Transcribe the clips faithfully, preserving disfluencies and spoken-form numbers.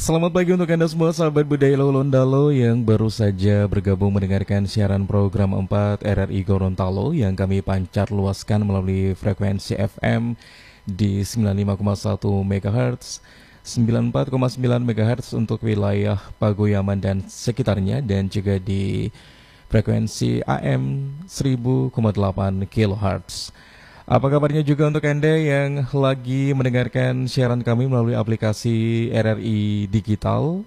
Selamat pagi untuk Anda semua sahabat budaya Lolondalo yang baru saja bergabung mendengarkan siaran program empat R R I Gorontalo yang kami pancar luaskan melalui frekuensi F M di sembilan puluh lima koma satu megahertz, sembilan puluh empat koma sembilan megahertz untuk wilayah Pagoyaman dan sekitarnya, dan juga di frekuensi A M seribu koma delapan kilohertz. Apa kabarnya juga untuk Anda yang lagi mendengarkan siaran kami melalui aplikasi R R I Digital.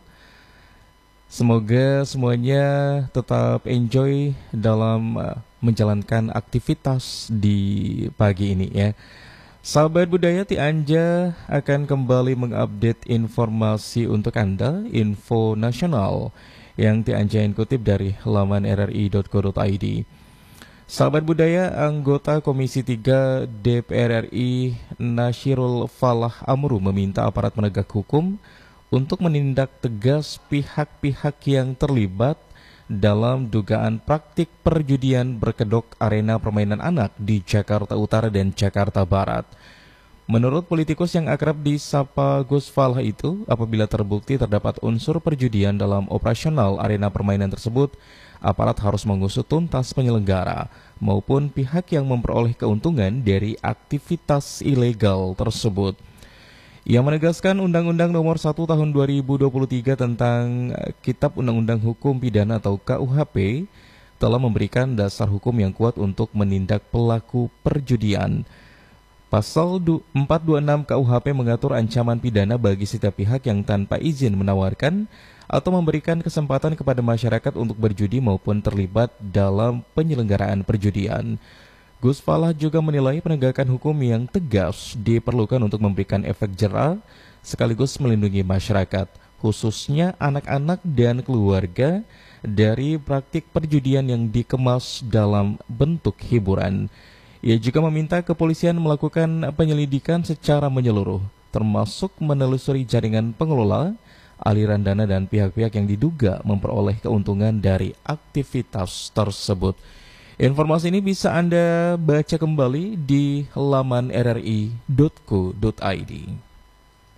Semoga semuanya tetap enjoy dalam uh, menjalankan aktivitas di pagi ini ya. Sahabat budaya, Ti Anja akan kembali mengupdate informasi untuk Anda, info nasional yang Ti Anja kutip dari laman r r i dot co dot i d. Sahabat budaya, anggota Komisi tiga D P R R I Nasyirul Falah Amru meminta aparat penegak hukum untuk menindak tegas pihak-pihak yang terlibat dalam dugaan praktik perjudian berkedok arena permainan anak di Jakarta Utara dan Jakarta Barat. Menurut politikus yang akrab disapa Gus Falah itu, apabila terbukti terdapat unsur perjudian dalam operasional arena permainan tersebut, aparat harus mengusut tuntas penyelenggara maupun pihak yang memperoleh keuntungan dari aktivitas ilegal tersebut. Ia menegaskan Undang-Undang Nomor satu Tahun dua ribu dua puluh tiga tentang Kitab Undang-Undang Hukum Pidana atau K U H P telah memberikan dasar hukum yang kuat untuk menindak pelaku perjudian. Pasal empat dua enam K U H P mengatur ancaman pidana bagi setiap pihak yang tanpa izin menawarkan atau memberikan kesempatan kepada masyarakat untuk berjudi maupun terlibat dalam penyelenggaraan perjudian. Gus Falah juga menilai penegakan hukum yang tegas diperlukan untuk memberikan efek jera sekaligus melindungi masyarakat, khususnya anak-anak dan keluarga, dari praktik perjudian yang dikemas dalam bentuk hiburan. Ia juga meminta kepolisian melakukan penyelidikan secara menyeluruh, termasuk menelusuri jaringan pengelola, aliran dana dan pihak-pihak yang diduga memperoleh keuntungan dari aktivitas tersebut. Informasi ini bisa Anda baca kembali di laman r r i dot co dot i d.